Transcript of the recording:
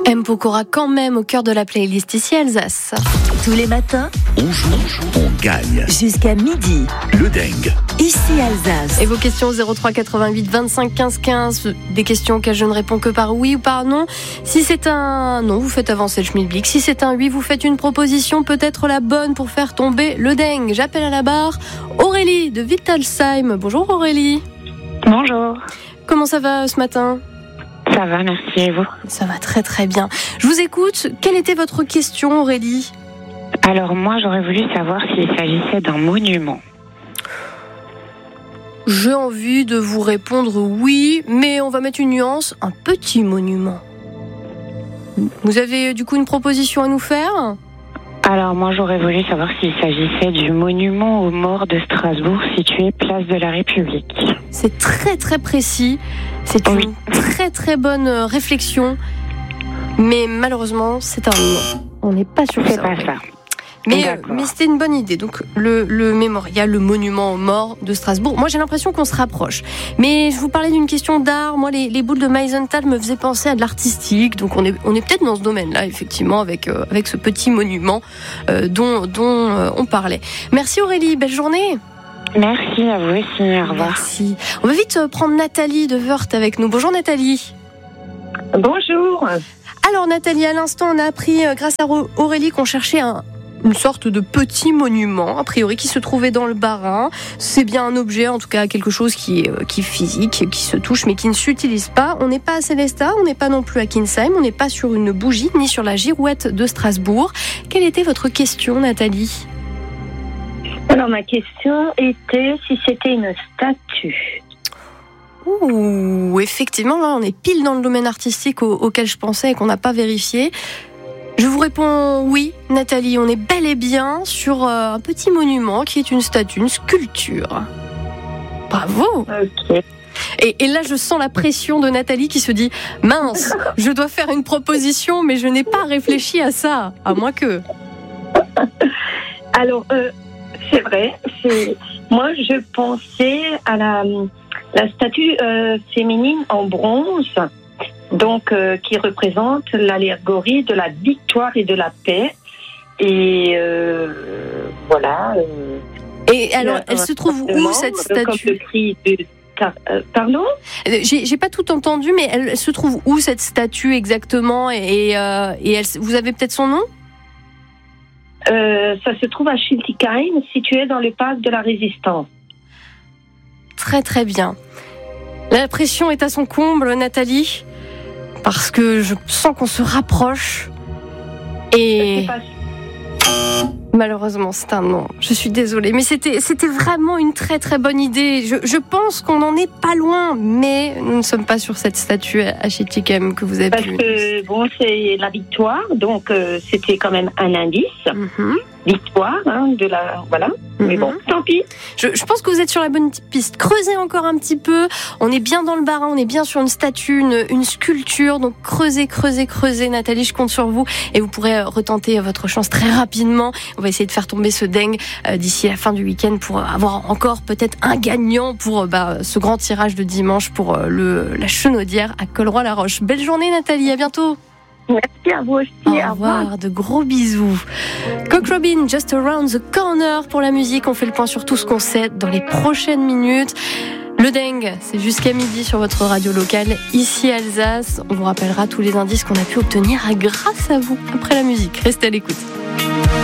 M. Pokora quand même au cœur de la playlist ici Alsace. Tous les matins, On joue, on gagne. jusqu'à midi, Le Deng. ici Alsace. Et vos questions 03 88 25 15 15, des questions auxquelles je ne réponds que par oui ou par non. Si c'est un non, vous faites avancer le schmilblick. Si c'est un oui, vous faites une proposition, peut-être la bonne pour faire tomber le Deng. J'appelle à la barre Aurélie de Wittelsheim. Bonjour Aurélie. Bonjour, Comment ça va ce matin ? ça va, merci et vous? Ça va très très bien. Je vous écoute. Quelle était votre question Aurélie ? Alors moi j'aurais voulu savoir s'il s'agissait d'un monument. J'ai envie de vous répondre oui, mais on va mettre une nuance, un petit monument. Vous avez du coup une proposition à nous faire ? Alors moi j'aurais voulu savoir s'il s'agissait du monument aux morts de Strasbourg situé place de la République. C'est très très précis, c'est Oui. une très très bonne réflexion, mais malheureusement c'est un non. On n'est pas sur C'est ça. pas ça. Mais D'accord. c'était une bonne idée. Donc le mémorial, le monument aux morts de Strasbourg. Moi j'ai l'impression qu'on se rapproche. Mais je vous parlais d'une question d'art. Moi les boules de Meisenthal me faisaient penser à de l'artistique. Donc on est peut-être dans ce domaine-là effectivement avec ce petit monument dont on parlait. Merci Aurélie, belle journée. Merci à vous aussi, au revoir. Merci. On va vite prendre Nathalie de Wörth avec nous. Bonjour Nathalie. Bonjour. Alors Nathalie, à l'instant on a appris grâce à Aurélie qu'on cherchait une sorte de petit monument, a priori, qui se trouvait dans le Bas-Rhin. C'est bien un objet, en tout cas quelque chose qui est physique, qui se touche, mais qui ne s'utilise pas. On n'est pas à Célestat, on n'est pas non plus à Kinsheim, on n'est pas sur une bougie, ni sur la girouette de Strasbourg. Quelle était votre question, Nathalie ? Alors ma question était si c'était une statue. Ouh, effectivement, là, on est pile dans le domaine artistique auquel je pensais et qu'on n'a pas vérifié. Je vous réponds oui, Nathalie, on est bel et bien sur un petit monument qui est une statue, une sculpture. Bravo. Ok. Et là, je sens la pression de Nathalie qui se dit « Mince, je dois faire une proposition, mais je n'ai pas réfléchi à ça, à moins que... » Alors c'est vrai. Moi je pensais à la statue féminine en bronze, donc qui représente l'allégorie de la victoire et de la paix. Et voilà. Et alors, elle se trouve où cette Comme statue ? le cri de... Pardon ? J'ai pas tout entendu, mais elle se trouve où cette statue exactement ? Et vous avez peut-être son nom ? Ça se trouve à Schiltigheim, situé dans le parc de la Résistance. Très très bien. La pression est à son comble, Nathalie, parce que je sens qu'on se rapproche. Et C'est pas- malheureusement, c'est un non. Je suis désolée, mais c'était vraiment une très très bonne idée. Je pense qu'on n'en est pas loin, mais nous ne sommes pas sur cette statue à Schiltigheim que vous avez Parce pu... que bon, c'est la victoire, donc c'était quand même un indice. Mhm. Victoire, de la voilà. Mais bon, tant pis. Je pense que vous êtes sur la bonne piste. Creusez encore un petit peu. On est bien dans le Bas-Rhin, on est bien sur une statue, une sculpture. Donc creusez, Nathalie, je compte sur vous. Et vous pourrez retenter votre chance très rapidement. On va essayer de faire tomber ce Deng d'ici la fin du week-end pour avoir encore peut-être un gagnant pour ce grand tirage de dimanche pour la Chenaudière à Colroy-la-Roche. Belle journée Nathalie, à bientôt. Merci à vous aussi. Au revoir, de gros bisous. Cock Robin, Just Around the Corner pour la musique. On fait le point sur tout ce qu'on sait dans les prochaines minutes. Le Deng, c'est jusqu'à midi sur votre radio locale, ici Alsace. On vous rappellera tous les indices qu'on a pu obtenir grâce à vous après la musique. Restez à l'écoute.